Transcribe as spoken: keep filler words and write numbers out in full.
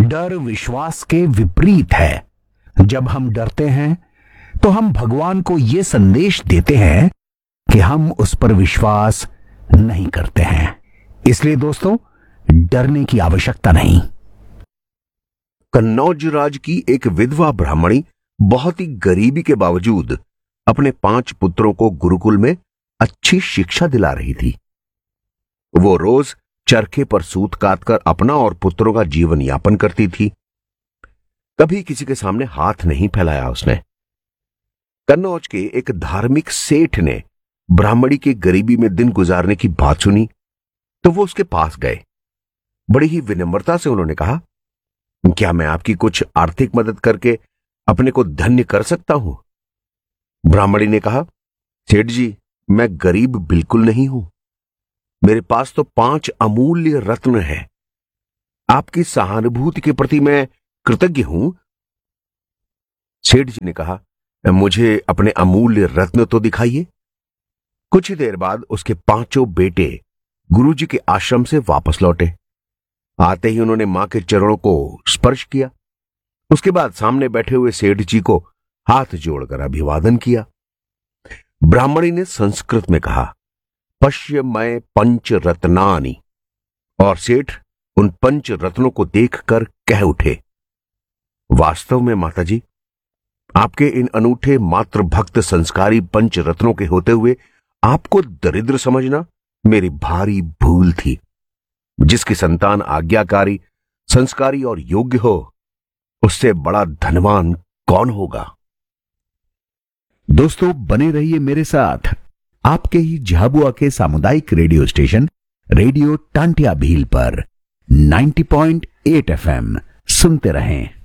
डर विश्वास के विपरीत है। जब हम डरते हैं तो हम भगवान को यह संदेश देते हैं कि हम उस पर विश्वास नहीं करते हैं। इसलिए दोस्तों, डरने की आवश्यकता नहीं। कन्नौज राज की एक विधवा ब्राह्मणी बहुत ही गरीबी के बावजूद अपने पांच पुत्रों को गुरुकुल में अच्छी शिक्षा दिला रही थी। वो रोज चरखे पर सूत काटकर अपना और पुत्रों का जीवन यापन करती थी। कभी किसी के सामने हाथ नहीं फैलाया उसने। कन्नौज के एक धार्मिक सेठ ने ब्राह्मणी की गरीबी में दिन गुजारने की बात सुनी तो वो उसके पास गए। बड़ी ही विनम्रता से उन्होंने कहा, क्या मैं आपकी कुछ आर्थिक मदद करके अपने को धन्य कर सकता हूं? ब्राह्मणी ने कहा, सेठ जी, मैं गरीब बिल्कुल नहीं हूं। मेरे पास तो पांच अमूल्य रत्न हैं। आपकी सहानुभूति के प्रति मैं कृतज्ञ हूं। सेठ जी ने कहा, मुझे अपने अमूल्य रत्न तो दिखाइए। कुछ ही देर बाद उसके पांचों बेटे गुरुजी के आश्रम से वापस लौटे। आते ही उन्होंने मां के चरणों को स्पर्श किया। उसके बाद सामने बैठे हुए सेठ जी को हाथ जोड़कर अभिवादन किया। ब्राह्मणी ने संस्कृत में कहा, पश्य मय पंच रत्नानि, और सेठ उन पंच रत्नों को देखकर कह उठे, वास्तव में माताजी, आपके इन अनूठे मातृभक्त संस्कारी पंच रत्नों के होते हुए आपको दरिद्र समझना मेरी भारी भूल थी। जिसकी संतान आज्ञाकारी, संस्कारी और योग्य हो, उससे बड़ा धनवान कौन होगा। दोस्तों, बने रहिए मेरे साथ आपके ही झाबुआ के सामुदायिक radio station radio Tantia Bhil पर नब्बे पॉइंट आठ एफ एम। सुनते रहें।